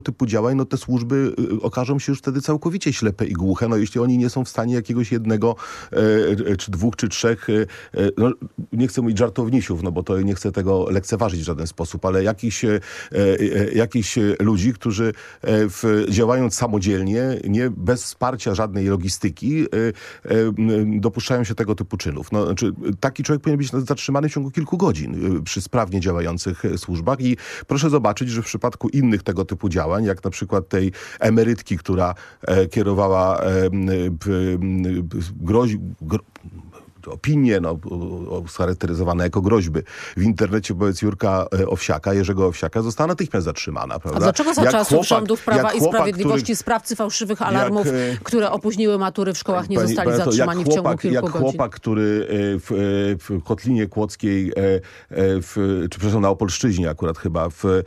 typu działań, no te służby okażą się już wtedy całkowicie ślepe i głuche. No jeśli oni nie są w stanie jakiegoś jednego, czy dwóch, czy trzech, no nie chcę mówić żartownisiów, no bo to nie chcę tego lekceważyć w żaden sposób, ale jakichś ludzi, którzy działając samodzielnie, nie bez wsparcia żadnej logistyki, dopuszczają się tego typu czynów. No, znaczy, taki człowiek powinien być zatrzymany w ciągu kilku godzin przy sprawnie działających służbach i proszę zobaczyć, że w przypadku innych tego typu działań, jak na przykład tej emerytki, która kierowała opinie, scharakteryzowane jako groźby w internecie wobec Jerzego Owsiaka, została natychmiast zatrzymana. Prawda? A dlaczego za czasów rządów Prawa i Sprawiedliwości sprawcy fałszywych alarmów, które opóźniły matury w szkołach, nie zostali zatrzymani w ciągu kilku godzin? Chłopak, który w Kotlinie Kłodzkiej, na Opolszczyźnie akurat chyba,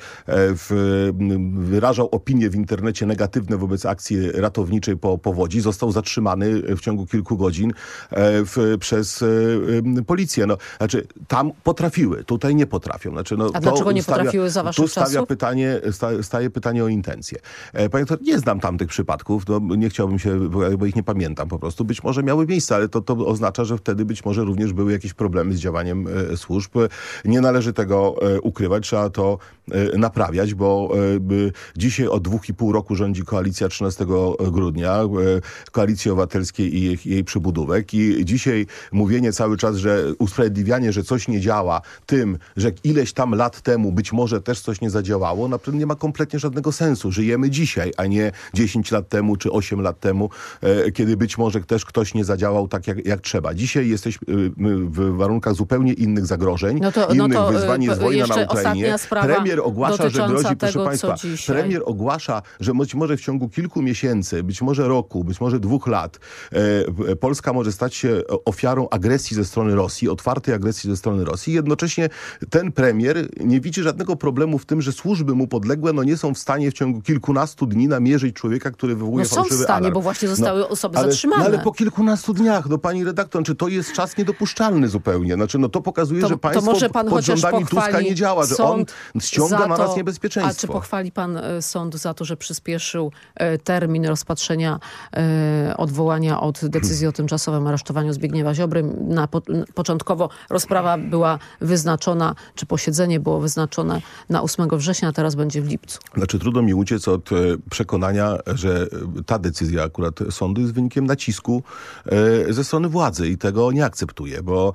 wyrażał opinie w internecie negatywne wobec akcji ratowniczej po powodzi, został zatrzymany w ciągu kilku godzin przez policję. No, znaczy, tam potrafiły, tutaj nie potrafią. Znaczy, no, a dlaczego nie potrafiły za waszych czasów? Staje pytanie o intencje. Panie doktor, nie znam tamtych przypadków, no, nie chciałbym się, bo ich nie pamiętam po prostu. Być może miały miejsce, ale to oznacza, że wtedy być może również były jakieś problemy z działaniem służb. Nie należy tego ukrywać, trzeba to naprawiać, bo dzisiaj od 2,5 roku rządzi koalicja 13 grudnia, Koalicji Obywatelskiej i jej przybudówek i dzisiaj mówienie cały czas, że usprawiedliwianie, że coś nie działa tym, że ileś tam lat temu być może też coś nie zadziałało, naprawdę nie ma kompletnie żadnego sensu. Żyjemy dzisiaj, a nie 10 lat temu czy 8 lat temu, kiedy być może też ktoś nie zadziałał tak jak trzeba. Dzisiaj jesteśmy w warunkach zupełnie innych zagrożeń, innych wyzwań, jest wojna na Ukrainie. Premier ogłasza, że grozi, proszę państwa, premier ogłasza, że być może w ciągu kilku miesięcy, być może roku, być może 2 lat, Polska może stać się ofiarą agresji ze strony Rosji, otwartej agresji ze strony Rosji. Jednocześnie ten premier nie widzi żadnego problemu w tym, że służby mu podległe nie są w stanie w ciągu kilkunastu dni namierzyć człowieka, który wywołuje fałszywy alarm. Są w stanie, bo właśnie zostały osoby zatrzymane. Ale po kilkunastu dniach, pani redaktor, czy to jest czas niedopuszczalny zupełnie? Znaczy, to pokazuje, że państwo pod rządami Tuska nie działa, że on ściąga na nas niebezpieczeństwo. A czy pochwali pan sąd za to, że przyspieszył termin rozpatrzenia odwołania od decyzji o tymczasowym aresztowaniu Zbigniewa Ziobry? Początkowo rozprawa była wyznaczona, czy posiedzenie było wyznaczone na 8 września, a teraz będzie w lipcu. Znaczy, trudno mi uciec od przekonania, że ta decyzja akurat sądu jest wynikiem nacisku ze strony władzy i tego nie akceptuję, bo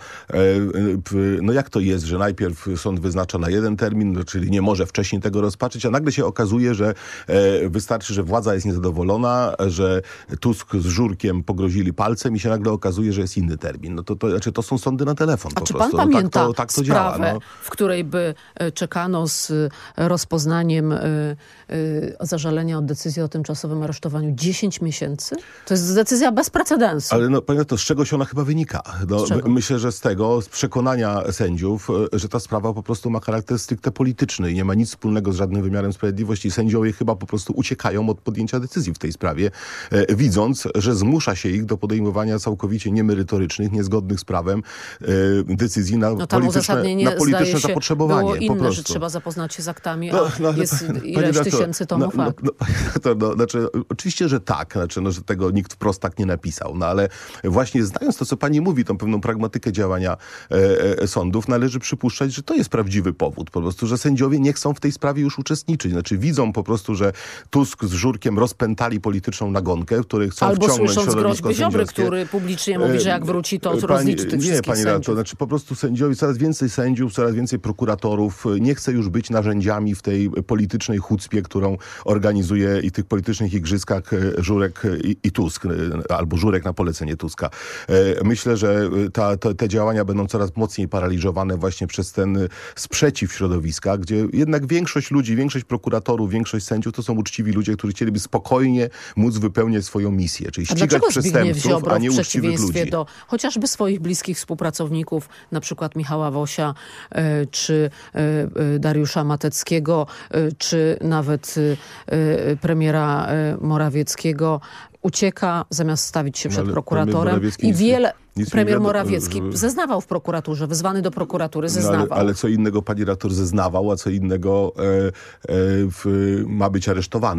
jak to jest, że najpierw sąd wyznacza na jeden termin, czyli nie może wcześniej tego rozpatrzyć, a nagle się okazuje, że wystarczy, że władza jest niezadowolona, że Tusk z Żurkiem pogrozili palcem i się nagle okazuje, że jest inny termin. No to są sądy na telefon po prostu. Czy pan pamięta tak to sprawę, działa, w której by czekano z rozpoznaniem zażalenia od decyzji o tymczasowym aresztowaniu 10 miesięcy? To jest decyzja bez precedensu. Ale panie, to z czegoś ona chyba wynika. Myślę, że z przekonania sędziów, że ta sprawa po prostu ma charakter stricte polityczny i nie ma nic wspólnego z żadnym wymiarem sprawiedliwości. Sędziowie chyba po prostu uciekają od podjęcia decyzji w tej sprawie, widząc, że zmusza się ich do podejmowania całkowicie niemerytorycznych, niezgodnych z prawem decyzji na polityczne zapotrzebowanie. Było inne, po prostu. że trzeba zapoznać się z aktami, a jest ileś tysięcy tomów akt. Oczywiście, że tak. Że tego nikt wprost tak nie napisał. Ale właśnie znając to, co pani mówi, tą pewną pragmatykę działania sądów, należy przypuszczać, że to jest prawdziwy powód. Po prostu, że sędziowie nie chcą w tej sprawie już uczestniczyć. Widzą po prostu, że Tusk z Żurkiem rozpętali polityczną nagonkę, w której chcą wciągnąć środowisko słysząc groźby Ziobry, który publicznie mówi, że jak wróci, to rozliczy tych wszystkich sędziów. Po prostu sędziowie, coraz więcej sędziów, coraz więcej prokuratorów nie chce już być narzędziami w tej politycznej chucpie, którą organizuje i tych politycznych igrzyskach Żurek i Tusk, albo Żurek na polecenie Tuska. Myślę, że te działania będą coraz mocniej paraliżowane właśnie przez ten sprzeciw środowiska, gdzie jednak większość ludzi, większość prokuratorów, większość sędziów to są uczciwi ludzie, którzy chcieliby spokojnie móc wypełniać swoją misję, czyli ścigać przestępców, a nie uczciwych ludzi. chociażby swoich bliskich współpracowników, na przykład Michała Wosia, czy Dariusza Mateckiego, czy nawet premiera Morawieckiego, ucieka zamiast stawić się przed prokuratorem i premier Morawiecki zeznawał w prokuraturze, wezwany do prokuratury zeznawał. Ale co innego pani redaktor zeznawał, a co innego ma być aresztowany.